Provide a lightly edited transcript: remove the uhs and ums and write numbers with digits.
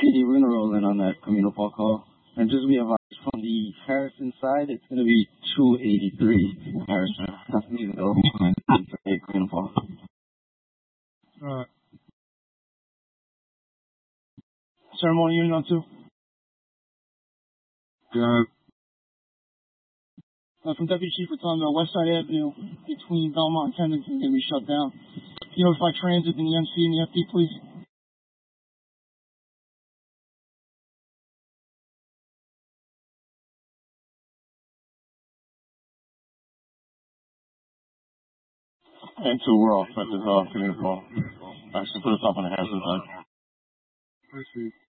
Okay, we're gonna roll in on that Camino Paul call. And just be advised from the Harrison side, it's gonna be 283 Harrison. That's me to go. Hey, Camino Paul. Ceremony unit on 2. Good. From Deputy Chief, it's on the West Side Avenue between Belmont and Kensington, going to be shut down. Can you notify Transit and the MC and the FD, please? And 2, we're off. That's Camino Paul. Actually, put us up on the Harrison side. I see.